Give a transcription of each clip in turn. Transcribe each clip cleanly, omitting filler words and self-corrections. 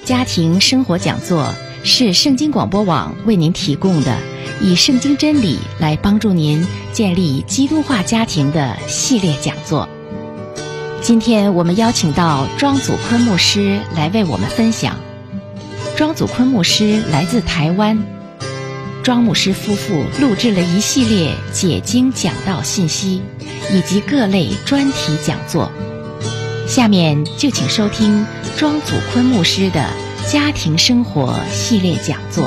家庭生活讲座是圣经广播网为您提供的以圣经真理来帮助您建立基督化家庭的系列讲座。今天我们邀请到庄祖坤牧师来为我们分享。庄祖坤牧师来自台湾，庄牧师夫妇录制了一系列解经讲道信息以及各类专题讲座。下面就请收听庄祖坤牧师的家庭生活系列讲座。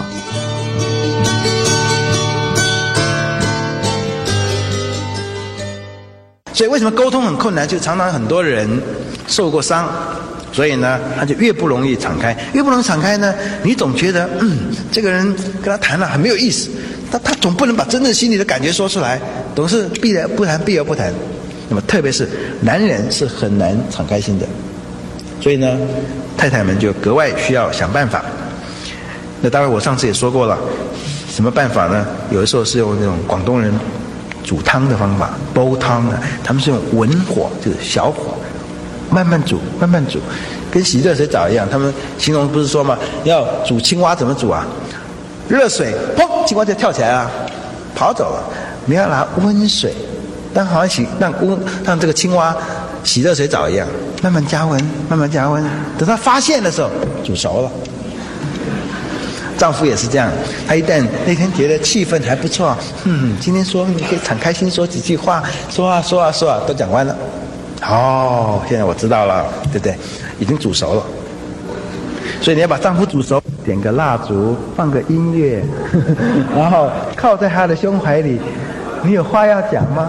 所以为什么沟通很困难？就常常很多人受过伤，所以呢他就越不容易敞开，越不容易敞开呢，你总觉得这个人跟他谈了很没有意思，他总不能把真正心里的感觉说出来，总是避而不谈，避而不谈。那么特别是男人是很难敞开心的，所以呢太太们就格外需要想办法。那当然我上次也说过了，什么办法呢？有的时候是用那种广东人煮汤的方法，煲汤的，他们是用文火，就是小火慢慢煮慢慢煮，跟洗热水澡一样。他们形容不是说嘛，要煮青蛙怎么煮啊？热水砰，青蛙就跳起来了，跑走了。你要拿温水，但好像让这个青蛙洗热水澡一样，慢慢加温慢慢加温，等他发现的时候煮熟了。丈夫也是这样，他一旦那天觉得气氛还不错，今天说你可以敞开心说几句话，说啊都讲完了。现在我知道了，对不对？已经煮熟了。所以你要把丈夫煮熟，点个蜡烛，放个音乐，然后靠在他的胸怀里，你有话要讲吗？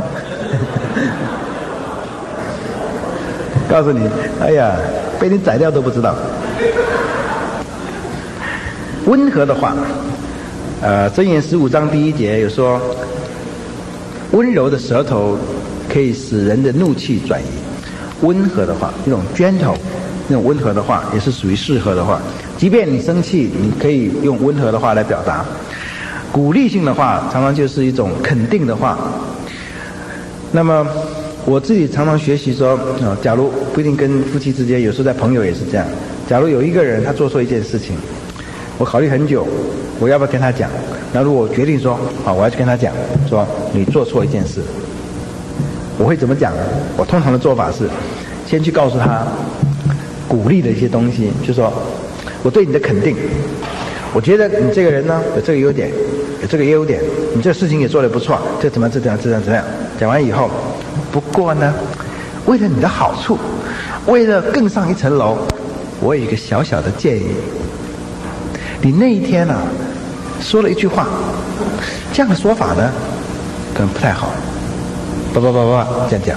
告诉你，哎呀，被你宰掉都不知道。温和的话，箴言15章第1节有说，温柔的舌头可以使人的怒气转移。温和的话，那种 gentle， 那种温和的话也是属于适合的话。即便你生气，你可以用温和的话来表达。鼓励性的话常常就是一种肯定的话。那么我自己常常学习说，假如不一定跟夫妻之间，有时候在朋友也是这样，假如有一个人他做错一件事情，我考虑很久，我要不要跟他讲？然后如果我决定说好，我要去跟他讲，说你做错一件事，我会怎么讲呢？我通常的做法是先去告诉他鼓励的一些东西，就说我对你的肯定，我觉得你这个人呢有这个优点，有这个优点，你这个事情也做得不错，这怎么样。讲完以后，不过呢为了你的好处，为了更上一层楼，我有一个小小的建议。你那一天说了一句话，这样的说法呢可能不太好，这样讲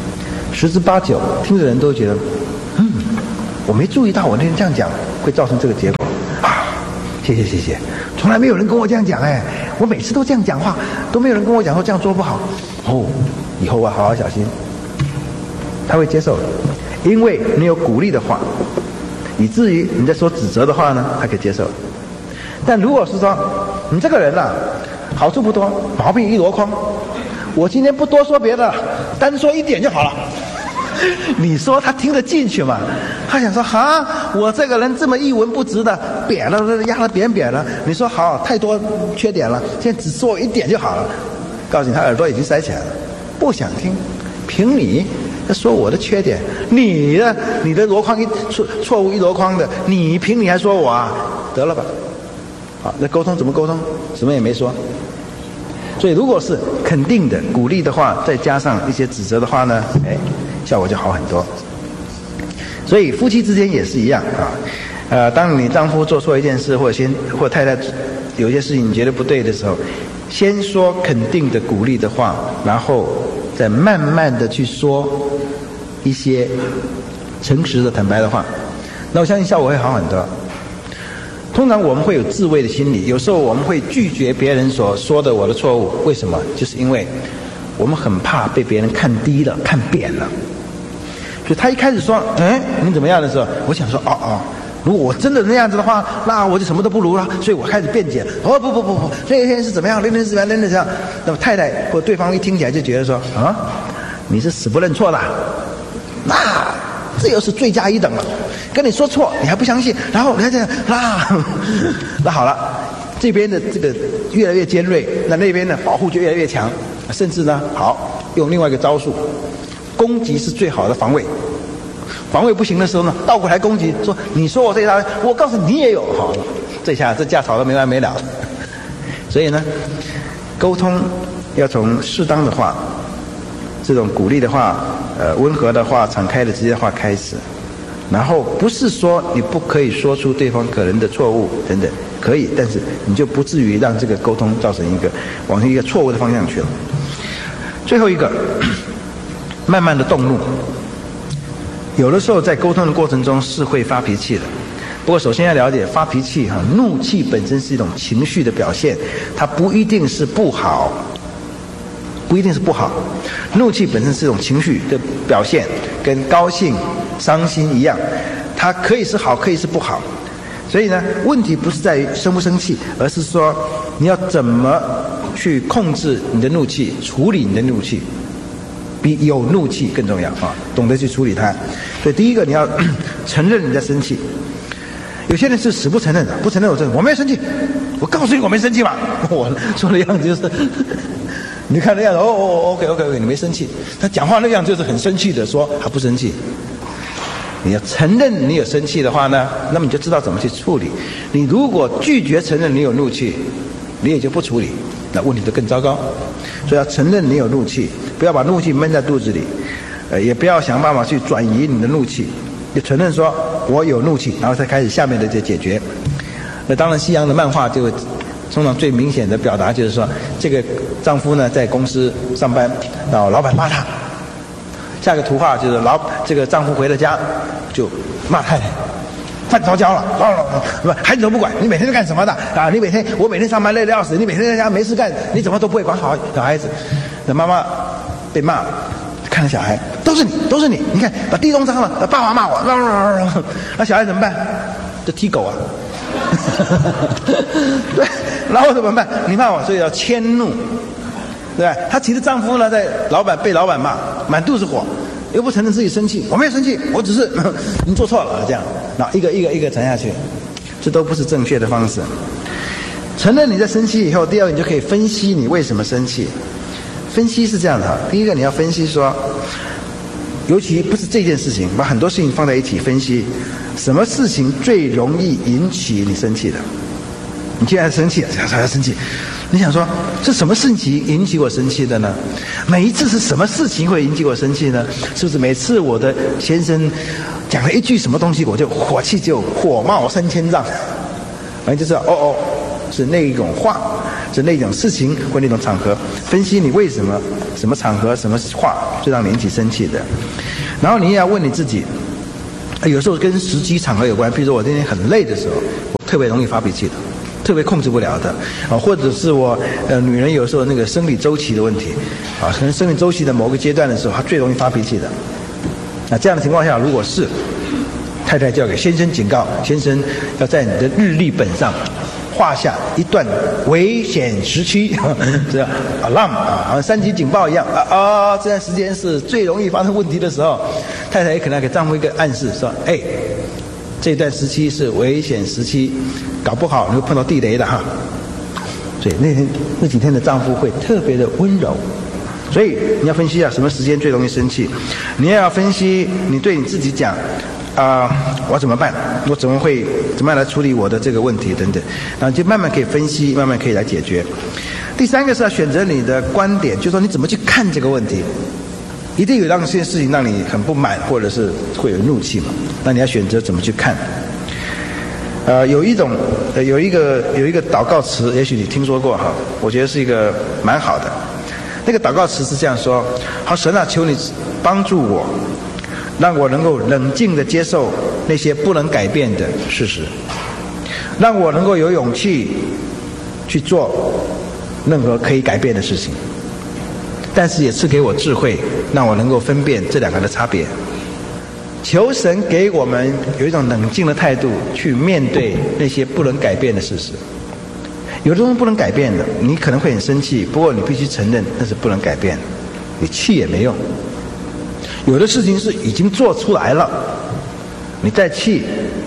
，10之8九听的人都觉得我没注意到我那天这样讲会造成这个结果谢谢，从来没有人跟我这样讲我每次都这样讲话，都没有人跟我讲说这样做不好以后好好小心。他会接受的，因为你有鼓励的话，以至于你在说指责的话呢他可以接受。但如果是说你这个人好处不多，毛病一箩筐，我今天不多说别的，单说一点就好了，你说他听得进去吗？他想说我这个人这么一文不值的，扁了压得扁了，你说好太多缺点了，现在只说一点就好了，告诉你他耳朵已经塞起来了，不想听。凭你说我的缺点，你的箩筐错误一箩筐的，凭你还说我得了吧。好，那沟通怎么沟通？什么也没说。所以如果是肯定的鼓励的话，再加上一些指责的话呢，效果就好很多。所以夫妻之间也是一样当你丈夫做错一件事，或太太有一些事情你觉得不对的时候，先说肯定的鼓励的话，然后再慢慢的去说一些诚实的坦白的话，那我相信效果会好很多。通常我们会有自卫的心理，有时候我们会拒绝别人所说的我的错误，为什么？就是因为我们很怕被别人看低了看扁了。所以他一开始说你怎么样的时候，我想说如果我真的那样子的话，那我就什么都不如了，所以我开始辩解不，那天是怎么样，那天是怎么样，那么太太或对方一听起来就觉得说你是死不认错的，那这又是罪加一等了。跟你说错，你还不相信，然后你还这样那好了，这边的这个越来越尖锐，那边的保护就越来越强，甚至呢，好用另外一个招数，攻击是最好的防卫。防卫不行的时候呢，倒过来攻击，说你说我这一大堆，我告诉你也有，好了，这架吵得没完没了。所以呢，沟通要从适当的话，这种鼓励的话，温和的话，敞开的直接的话开始，然后不是说你不可以说出对方可能的错误等等，可以，但是你就不至于让这个沟通造成往一个错误的方向去了。最后一个，慢慢的动怒。有的时候在沟通的过程中是会发脾气的，不过首先要了解发脾气怒气本身是一种情绪的表现，它不一定是不好，怒气本身是一种情绪的表现，跟高兴、伤心一样，它可以是好，可以是不好。所以呢，问题不是在于生不生气，而是说你要怎么去控制你的怒气，处理你的怒气，比有怒气更重要懂得去处理它。所以第一个，你要承认你在生气。有些人是死不承认的，不承认我没有生气，我告诉你我没生气嘛，我说的样子就是你看那样子OK， 你没生气，他讲话那样就是很生气的说他不生气。你要承认你有生气的话呢，那么你就知道怎么去处理。你如果拒绝承认你有怒气，你也就不处理，那问题就更糟糕。所以要承认你有怒气，不要把怒气闷在肚子里，也不要想办法去转移你的怒气，就承认说我有怒气，然后再开始下面的解决。那当然西洋的漫画就通常最明显的表达就是说，这个丈夫呢在公司上班，然后老板骂他，下个图画就是这个丈夫回了家就骂太太，饭烧焦了，孩子都不管，你每天都干什么的啊？我每天上班累得要死，你每天在家没事干，你怎么都不会管好小孩子？那妈妈被骂，看着小孩，都是你，你看把地弄脏了，爸爸骂我，那小孩怎么办？就踢狗啊！对，然后怎么办？你骂我，所以要迁怒，对吧？她其实丈夫呢，被老板骂，满肚子火，又不承认自己生气，我没有生气，我只是你做错了这样，然后一个沉下去，这都不是正确的方式。承认你在生气以后，第二个你就可以分析你为什么生气。分析是这样的，第一个你要分析说，尤其不是这件事情，把很多事情放在一起分析，什么事情最容易引起你生气的？你既然生气，生气，你想说是什么事情引起我生气的呢？每一次是什么事情会引起我生气呢？是不是每次我的先生讲了一句什么东西，我就火气就火冒3000丈？反正就是是那一种话，是那种事情或那种场合，分析你为什么什么场合什么话最让你引起生气的。然后你也要问你自己，有时候跟时机场合有关，比如说我今天很累的时候，我特别容易发脾气的，特别控制不了的或者是我女人有时候那个生理周期的问题可能生理周期的某个阶段的时候，她最容易发脾气的。那这样的情况下，如果是太太就要给先生警告，先生要在你的日历本上画下一段危险时期，这样 alarm 好像3级警报一样这段时间是最容易发生问题的时候，太太也可能给丈夫一个暗示说，这段时期是危险时期，搞不好你会碰到地雷的哈。所以那几天的丈夫会特别的温柔。所以你要分析什么时间最容易生气，你也要分析你对你自己讲我怎么办？我怎么样来处理我的这个问题等等，然后就慢慢可以分析，慢慢可以来解决。第三个是要选择你的观点，就是说你怎么去看这个问题。一定有让这件事情让你很不满，或者是会有怒气嘛？那你要选择怎么去看。有一个祷告词，也许你听说过我觉得是一个蛮好的。那个祷告词是这样说：好，神啊，求你帮助我，让我能够冷静地接受那些不能改变的事实，让我能够有勇气去做任何可以改变的事情，但是也赐给我智慧，让我能够分辨这两个的差别。求神给我们有一种冷静的态度去面对那些不能改变的事实。有的东西不能改变的，你可能会很生气，不过你必须承认那是不能改变的，你气也没用。有的事情是已经做出来了， 你再气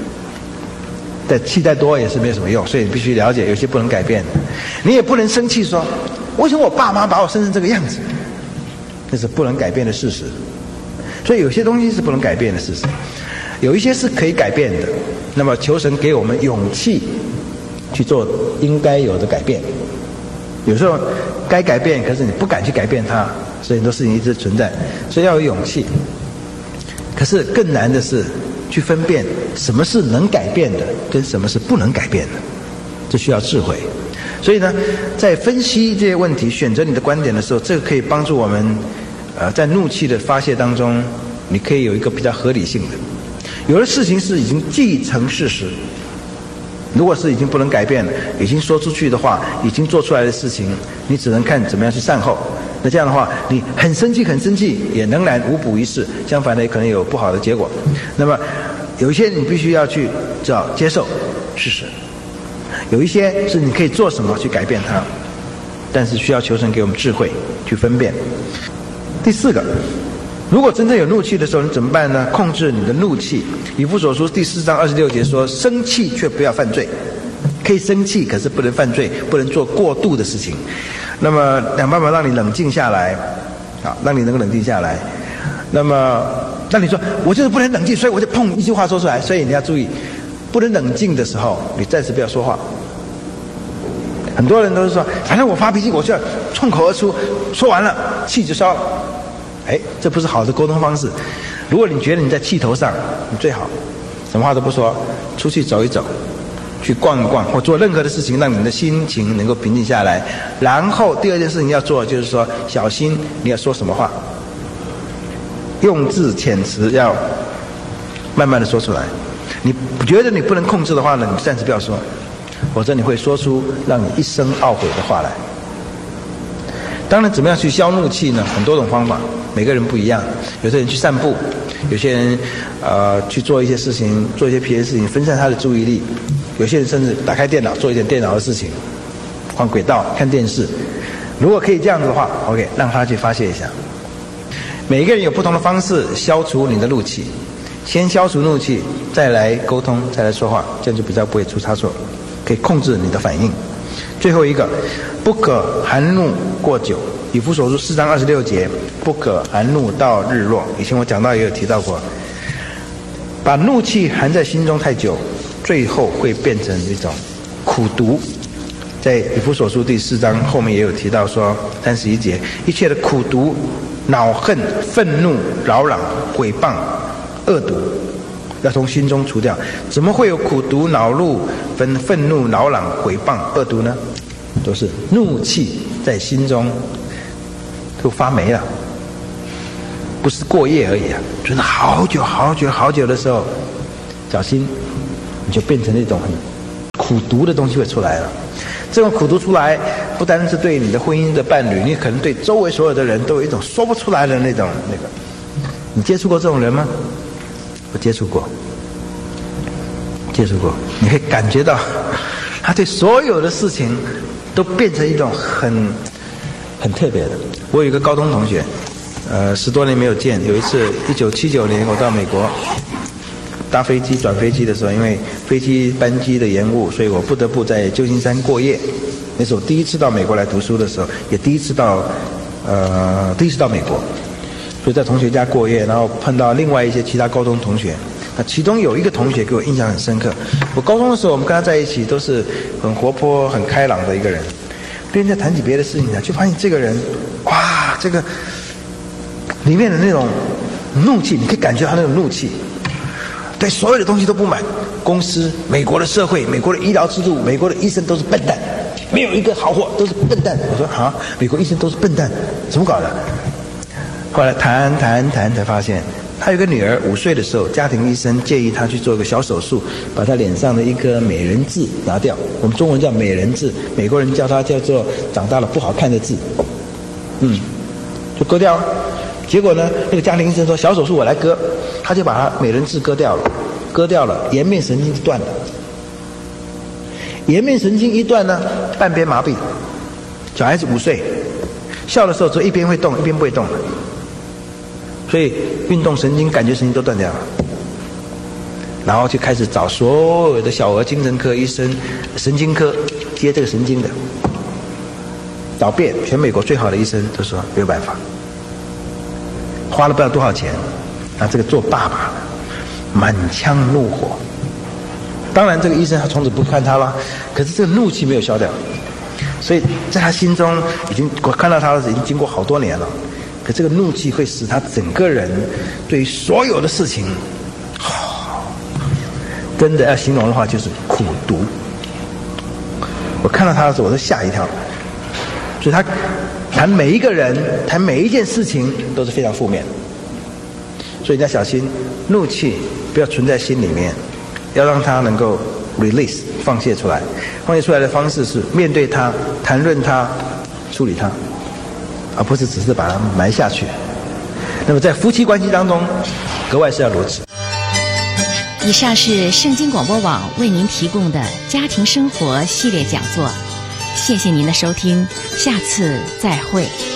再多也是没有什么用，所以你必须了解有些不能改变的。你也不能生气说为什么我爸妈把我生成这个样子，那是不能改变的事实。所以有些东西是不能改变的事实，有一些是可以改变的。那么求神给我们勇气去做应该有的改变。有时候该改变，可是你不敢去改变它，所以很多事情一直存在，所以要有勇气。可是更难的是去分辨什么是能改变的跟什么是不能改变的，这需要智慧。所以呢，在分析这些问题选择你的观点的时候，这个可以帮助我们在怒气的发泄当中，你可以有一个比较合理性的。有的事情是已经既成事实，如果是已经不能改变了，已经说出去的话，已经做出来的事情，你只能看怎么样去善后。那这样的话，你很生气也仍然无补于事，相反的也可能有不好的结果。那么有一些你必须要去接受事实，有一些是你可以做什么去改变它，但是需要求神给我们智慧去分辨。第四个，如果真正有怒气的时候，你怎么办呢？控制你的怒气。以弗所书第4章26节说，生气却不要犯罪。可以生气，可是不能犯罪，不能做过度的事情。那么想办法让你冷静下来，让你能够冷静下来。那么你说我就是不能冷静，所以我就砰一句话说出来。所以你要注意，不能冷静的时候，你暂时不要说话。很多人都是说，反正我发脾气我就要冲口而出，说完了气就消了。这不是好的沟通方式。如果你觉得你在气头上，你最好什么话都不说，出去走一走，去逛一逛，或做任何的事情，让你的心情能够平静下来。然后第二件事情要做，就是说小心你要说什么话，用字遣词要慢慢的说出来。你觉得你不能控制的话呢，你暂时不要说，否则你会说出让你一生懊悔的话来。当然怎么样去消怒气呢？很多种方法，每个人不一样。有些人去散步，有些人去做一些事情，做一些别的事情，分散他的注意力。有些人甚至打开电脑做一点电脑的事情，换轨道看电视。如果可以这样子的话 OK， 让他去发泄一下。每一个人有不同的方式消除你的怒气，先消除怒气，再来沟通，再来说话，这样就比较不会出差错，可以控制你的反应。最后一个，不可含怒过久。以弗所书4章26节，不可含怒到日落。以前我讲到也有提到过，把怒气含在心中太久，最后会变成一种苦毒。在以弗所书第4章后面也有提到说31节，一切的苦毒、恼恨、愤怒、扰攘、毁谤、恶毒，要从心中除掉。怎么会有苦毒、恼怒、愤怒、扰攘、毁谤、恶毒呢？都是怒气在心中都发霉了，不是过夜而已啊，就是好久的时候，小心你就变成那种很苦毒的东西会出来了。这种苦毒出来，不单是对你的婚姻的伴侣，你可能对周围所有的人都有一种说不出来的那个。你接触过这种人吗？我接触过，你可以感觉到他对所有的事情都变成一种很特别的。我有一个高中同学，10多年没有见。有一次1979年我到美国搭飞机转飞机的时候，因为飞机班机的延误，所以我不得不在旧金山过夜。那是我第一次到美国来读书的时候，也第一次到美国，所以在同学家过夜，然后碰到另外一些其他高中同学。那其中有一个同学给我印象很深刻。我高中的时候，我们跟他在一起都是很活泼、很开朗的一个人。跟人家谈起别的事情来，就发现这个人，哇，这个里面的那种怒气，你可以感觉到那种怒气，对所有的东西都不满。公司、美国的社会、美国的医疗制度、美国的医生都是笨蛋，没有一个好货，都是笨蛋。我说啊，美国医生都是笨蛋，怎么搞的？后来谈才发现，他有个女儿5岁的时候，家庭医生建议他去做一个小手术，把他脸上的一颗美人痣拿掉。我们中文叫美人痣，美国人叫它叫做长大了不好看的痣。就割掉了。结果呢，那个家庭医生说小手术我来割，他就把他美人痣割掉了，颜面神经就断了。颜面神经一断呢，半边麻痹。小孩子5岁，笑的时候只有一边会动，一边不会动了。所以运动神经、感觉神经都断掉了。 然后就开始找所有的小儿精神科医生、神经科接这个神经的，找遍全美国最好的医生都说没有办法，花了不知道多少钱。那这个做爸爸的满腔怒火，当然这个医生他从此不看他了，可是这个怒气没有消掉，所以在他心中已经，我看到他已经经过好多年了，可这个怒气会使他整个人对于所有的事情，真的要形容的话就是苦毒。我看到他的时候我都吓一跳，所以他谈每一个人，谈每一件事情都是非常负面的。所以你要小心，怒气不要存在心里面，要让它能够 release 放泄出来。放泄出来的方式是面对它、谈论它、处理它，而不是只是把它埋下去。那么在夫妻关系当中，格外是要如此。 以上是圣经广播网为您提供的家庭生活系列讲座，谢谢您的收听，下次再会。